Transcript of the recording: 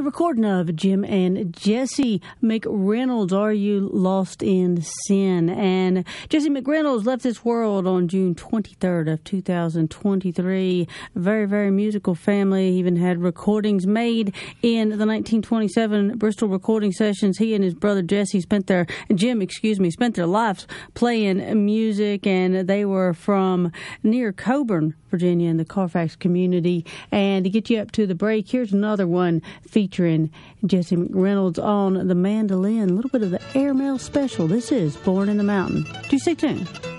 recording of Jim and Jesse McReynolds, Are You Lost in Sin? And Jesse McReynolds left this world on June 23rd of 2023. Very, very musical family. He even had recordings made in the 1927 Bristol recording sessions. He and his brother Jesse spent their lives playing music, and they were from near Coburn, Virginia, in the Carfax community. And to get you up to the break, here's another one featuring Jesse McReynolds on the mandolin. A little bit of the Airmail special. This is Born in the Mountain. Do stay tuned.